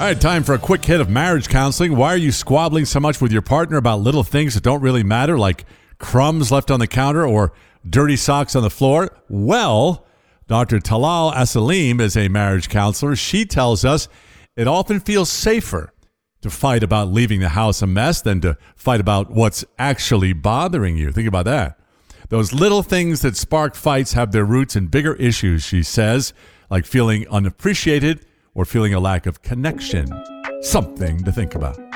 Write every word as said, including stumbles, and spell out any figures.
All right, time for a quick hit of marriage counseling. Why are you squabbling so much with your partner about little things that don't really matter, like crumbs left on the counter or dirty socks on the floor? Well, Doctor Talal Asalim is a marriage counselor. She tells us it often feels safer to fight about leaving the house a mess than to fight about what's actually bothering you. Think about that. Those little things that spark fights have their roots in bigger issues, she says, like feeling unappreciated or feeling a lack of connection. Something to think about.